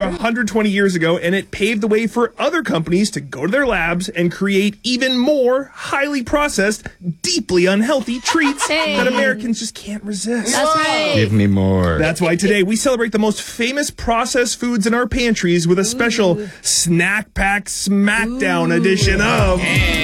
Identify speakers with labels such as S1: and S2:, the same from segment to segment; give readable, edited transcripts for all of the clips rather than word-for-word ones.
S1: 120 years ago, and it paved the way for other companies to go to their labs and create even more highly processed, deeply unhealthy treats that Americans just can't resist.
S2: That's right.
S3: Give me more.
S1: That's why today we celebrate the most famous processed foods in our pantries with a special Snack Pack Smackdown edition of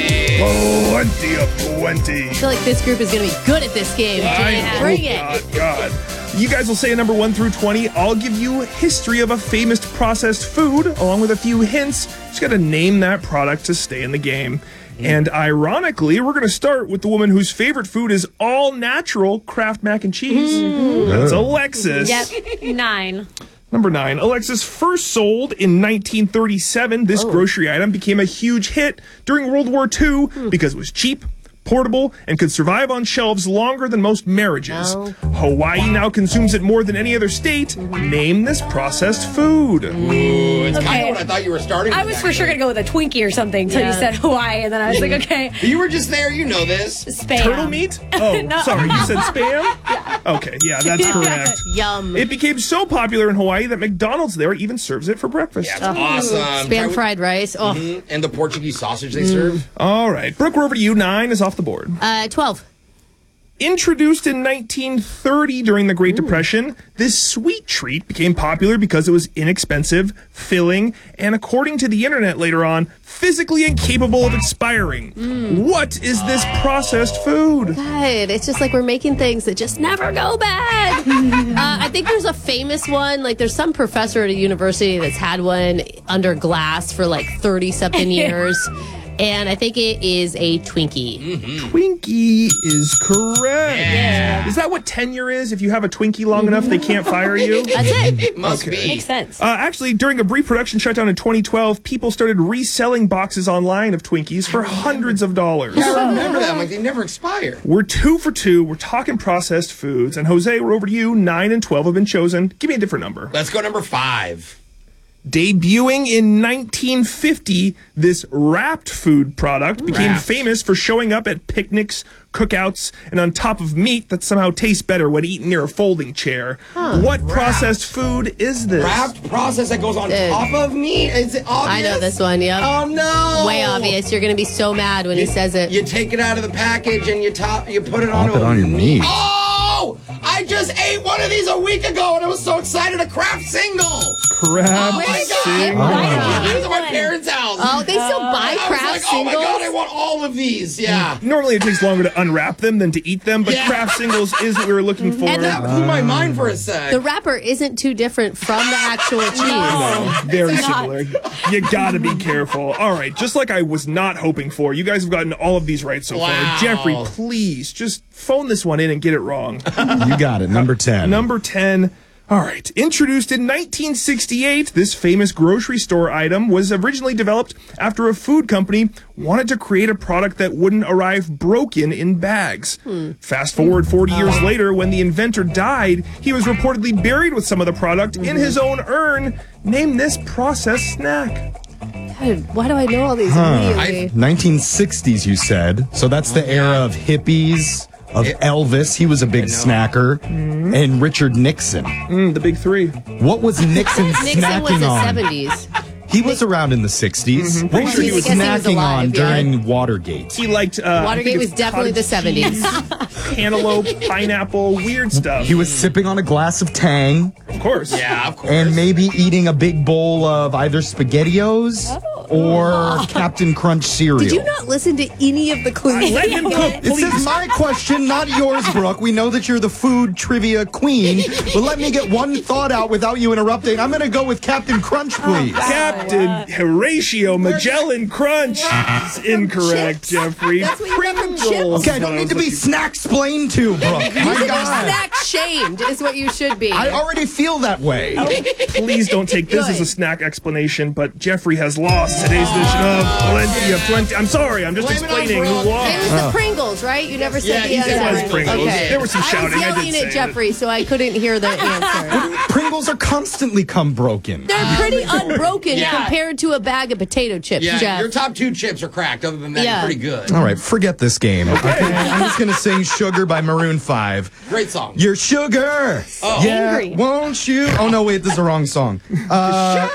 S1: Plenty of Plenty.
S2: I feel like this group is going to be good at this game. Bring it.
S1: God. You guys will say a number 1 through 20. I'll give you a history of a famous processed food, along with a few hints. Just got to name that product to stay in the game. And ironically, we're going to start with the woman whose favorite food is all-natural Kraft mac and cheese. That's Alexis.
S4: Yep, 9.
S1: Number 9. Alexis first sold in 1937. This grocery item became a huge hit during World War II because it was cheap, portable, and could survive on shelves longer than most marriages. Hawaii now consumes it more than any other state. Name this processed food.
S5: It's kind of what I thought you were starting with.
S4: I was for sure going to go with a Twinkie or something until you said Hawaii, and then I was like, okay.
S5: You were just there, you know this.
S4: Spam.
S1: Turtle meat? Oh,
S4: No.
S1: sorry, you said spam? Okay, yeah, that's correct.
S2: Yum.
S1: It became so popular in Hawaii that McDonald's there even serves it for breakfast.
S5: Yeah, it's awesome.
S2: Spam fried rice. Oh.
S5: And the Portuguese sausage they serve.
S1: All right, Brooke, we're over to you. 9 is off the board.
S2: 12.
S1: Introduced in 1930 during the Great Depression, this sweet treat became popular because it was inexpensive, filling, and according to the internet later on, physically incapable of expiring. What is this processed food?
S2: God, it's just like we're making things that just never go bad. I think there's a famous one. Like there's some professor at a university that's had one under glass for like 30-something years. And I think it is a Twinkie.
S1: Twinkie is correct.
S5: Yeah.
S1: Is that what tenure is? If you have a Twinkie long enough, they can't fire you?
S2: That's it.
S5: It must be.
S4: Makes sense.
S1: Actually, during a brief production shutdown in 2012, people started reselling boxes online of Twinkies for hundreds of dollars.
S5: Yeah, I remember that. I'm like, they never expire.
S1: We're 2 for 2. We're talking processed foods. And Jose, we're over to you. 9 and 12 have been chosen. Give me a different number.
S5: Let's go number 5.
S1: Debuting in 1950, this wrapped food product became famous for showing up at picnics, cookouts, and on top of meat that somehow tastes better when eaten near a folding chair. What processed food is this?
S5: Wrapped process that goes on top of meat? Is it obvious?
S2: I know this one, yep.
S5: Oh, no.
S2: Way obvious. You're going to be so mad when he says it.
S5: You take it out of the package and you put it on
S3: your meat.
S5: Oh! I just ate one of these a week ago and I was so excited. A Kraft single.
S1: Kraft single.
S5: I was at my parents' house.
S2: Oh, they still buy
S5: I was
S2: Kraft
S5: like,
S2: singles?
S5: oh my God, I want all of these. Yeah.
S1: Normally it takes longer to unwrap them than to eat them, but Kraft singles is what we were looking for.
S5: And that blew my mind for a sec.
S2: The wrapper isn't too different from the actual cheese.
S1: Very similar. You gotta be careful. All right, just like I was not hoping for, you guys have gotten all of these right so far. Jeffrey, please, just phone this one in and get it wrong.
S3: You got it. Number 10.
S1: Number 10. All right. Introduced in 1968, this famous grocery store item was originally developed after a food company wanted to create a product that wouldn't arrive broken in bags. Fast forward 40 years later, when the inventor died, he was reportedly buried with some of the product in his own urn. Name this processed snack.
S2: God, why do I know all these immediately?
S3: 1960s, you said. So that's the era of hippies, of Elvis. He was a big snacker. And Richard Nixon.
S1: The big 3.
S3: What was Nixon
S2: Nixon
S3: snacking
S2: was the
S3: on?
S2: 70s.
S3: He was around in the 60s. What was he
S2: I guess he was
S3: snacking on
S2: alive,
S3: during Watergate?
S1: He liked
S2: Watergate was definitely the 70s.
S1: Cantaloupe, pineapple, weird stuff.
S3: He was sipping on a glass of Tang.
S1: Of course.
S5: Yeah, of course.
S3: And maybe eating a big bowl of either SpaghettiOs or Captain Crunch cereal.
S2: Did you not listen to any of the clues?
S1: Let him cook,
S3: This
S1: please.
S3: is my question, not yours, Brooke. We know that you're the food trivia queen, but let me get one thought out without you interrupting. I'm going to go with Captain Crunch, please.
S1: Captain Horatio Magellan Crunch is incorrect,
S2: Chips.
S1: Jeffrey.
S2: That's what you got from
S1: Pringles.
S3: Okay, I don't need to be snack-splained to, Brooke. My
S2: You're
S3: God.
S2: snack shamed is what you should be.
S3: I already feel that way.
S1: Please don't take this as a snack explanation, but Jeffrey has lost today's edition of Plenty. I'm sorry, I'm just
S5: Blame it on
S1: explaining who
S5: Brooke.
S1: lost.
S2: It was the Pringles, right? You never said the
S5: he
S2: answer.
S5: said
S1: It was Pringles.
S2: Okay.
S1: There was some shouting.
S2: I
S1: I
S2: was
S1: did
S2: yelling
S1: say
S2: at Jeffrey, so I couldn't hear the answer.
S3: Pringles are constantly come broken.
S2: They're pretty unbroken compared to a bag of potato chips,
S5: Yeah,
S2: Jeff.
S5: your top 2 chips are cracked. Other than that, you're pretty good.
S3: All right, forget this game. Okay. I'm just going to sing Sugar by Maroon 5.
S5: Great song.
S3: You're sugar.
S5: Oh.
S3: Yeah,
S4: Angry.
S3: won't you? Oh, no, wait, this is the wrong song.